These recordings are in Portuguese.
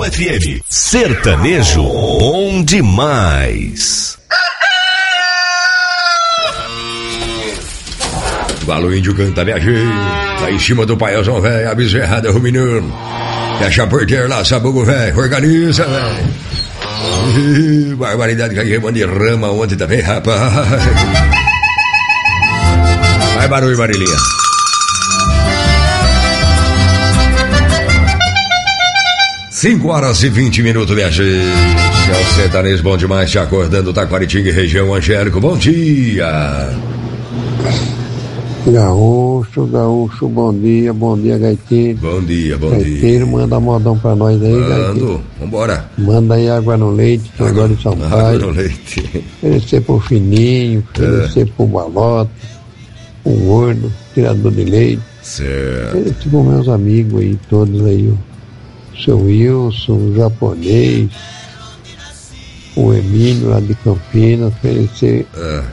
FM. Sertanejo bom demais. Valor índio canta, minha gente. Lá em cima do paiozão, velho, a bezerrada ruminando. Fecha a porteira lá, sabugo, velho. Organiza, velho. Barbaridade, que queimando de rama ontem também, rapaz. Vai barulho, Marilinha. Cinco horas e 20 minutos, minha gente. É o sertanejo bom demais, te acordando, Taquaritinga e região. Angélico, bom dia. Gaúcho, bom dia, Gaiteiro. Bom dia. Gaiteiro, manda modão pra nós aí, Gaiteiro. Vambora. Manda aí água no leite, que agora em São Paulo. Água no leite. Oferecer pro Fininho, oferecer pro Balota, pro Gordo, tirador de leite. Certo. Oferecer pros meus amigos aí, todos aí, o seu Wilson, o japonês, o Emílio lá de Campinas, oferecer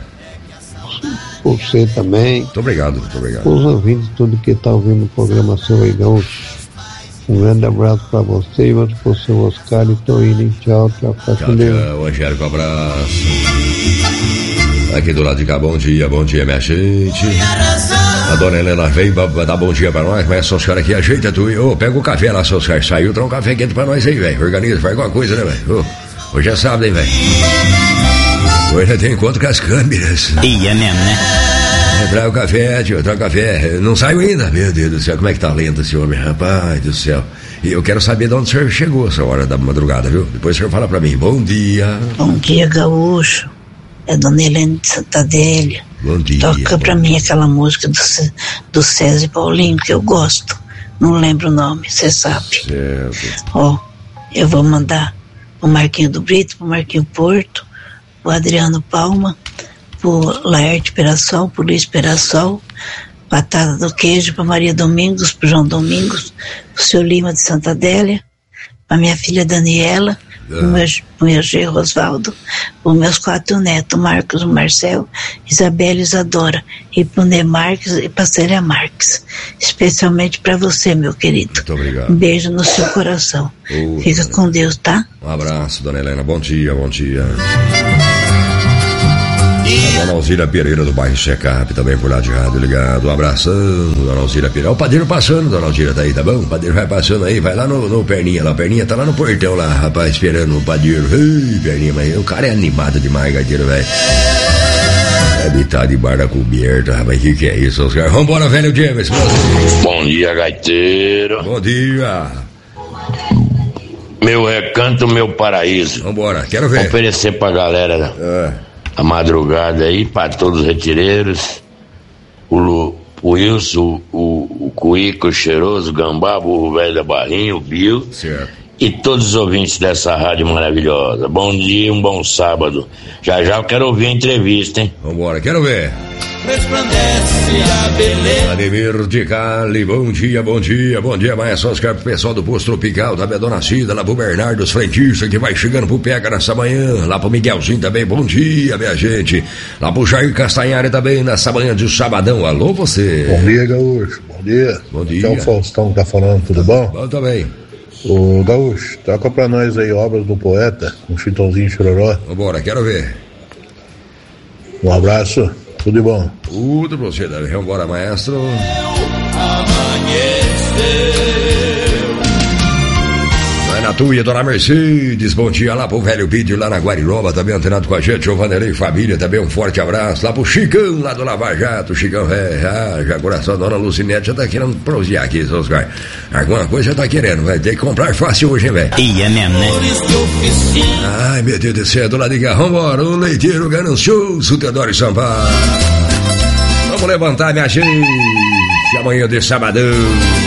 por você também. Muito obrigado. Os ouvintes, tudo que está ouvindo o programa Seu Igão. Um grande abraço para você e outro para o seu Oscar e tô indo, hein? Tchau, Angélico, abraço. Aqui do lado de cá, bom dia, minha gente. A dona Helena veio pra dar bom dia pra nós, mas essa senhora aqui ajeita tudo. Pega o café lá, seu Oscar. Saiu, traz um café quente pra nós aí, velho. Organiza, faz alguma coisa, né, velho? Hoje é sábado, hein, velho? Hoje tem encontro com as câmeras. E é mesmo, né? Traga o café, tio, traga o café. Não saiu ainda, meu Deus do céu. Como é que tá lento esse homem, rapaz do céu. E eu quero saber de onde o senhor chegou essa hora da madrugada, viu? Depois o senhor fala pra mim. Bom dia. Bom dia, Gaúcho. É Dona Helena de Santa Adélia. Bom dia. Toca pra mim aquela música do César e Paulinho que eu gosto. Não lembro o nome, você sabe. Certo. Eu vou mandar pro Marquinho do Brito, pro Marquinho Porto, pro Adriano Palma, pro Laerte Perassol, pro Luiz Perassol, Batata do Queijo, pra Maria Domingos, pro João Domingos, pro seu Lima de Santa Adélia, pra minha filha Daniela, pro meu genro Osvaldo, pro meus 4 netos, Marcos, Marcel, Isabela e Isadora, e pro Ney Marques e pra Célia Marques, especialmente pra você, meu querido. Muito obrigado. Um beijo no seu coração. Fica com Deus, tá? Um abraço, Dona Helena. Bom dia. A Dona Alzira Pereira do bairro Secap também por lá de rádio ligado. Um abração, Dona Alzira Pereira. O padeiro passando, Dona Alzira, tá aí, tá bom? O padeiro vai passando aí, vai lá no Perninha lá. O Perninha tá lá no portão lá, rapaz, esperando o padeiro. Ei, Perninha, mas o cara é animado demais, gaiteiro, velho. Deve estar de bar da coberta, rapaz, que é isso, Oscar? Vambora, velho James. Bom dia, gaiteiro. Bom dia. Meu recanto, meu paraíso. Vambora, quero ver. Oferecer pra galera a madrugada aí, pra todos os retireiros. O Wilson, o Cuíco, o Cheiroso, o Gambá, o Burro Velho da Barrinha, o Bill. Certo. E todos os ouvintes dessa rádio maravilhosa. Bom dia, um bom sábado. Já eu quero ouvir a entrevista, hein? Vambora, quero ver. Resplandece a beleza. Ademir de Cali, bom dia, maestro Oscar, pro pessoal do Posto Tropical, da Dona Cida, lá pro Bernardo, os frentistas que vai chegando pro Pega nessa manhã, lá pro Miguelzinho também, bom dia, minha gente, lá pro Jair Castanhari também, nessa manhã de sabadão, alô você. Bom dia, Gaúcho, bom dia. Aqui é o Faustão que tá falando, tudo bom? Bom também. Ô Gaúcho, toca pra nós aí Obras do Poeta, um Chitãozinho Chororó. Vambora, quero ver. Um abraço. Tudo de bom. Tudo pra você, Davi. Vambora, maestro. Vai na tua, Dona Mercedes. Bom dia lá pro velho Pídio, lá na Guariroba, também antenado com a gente. O Vanderlei Família, também um forte abraço. Lá pro Chicão, lá do Lava Jato. Chicão, já coração da Dona Lucinete já tá querendo prosear aqui, Oscar. Alguma coisa já tá querendo, vai ter que comprar fácil hoje, hein, velho? E é mesmo, né? Ai, meu Deus do céu, do lado de cá. Vambora, o leiteiro ganancioso, Teodoro Sampaio. Vamos levantar, minha gente. Amanhã de sabadão.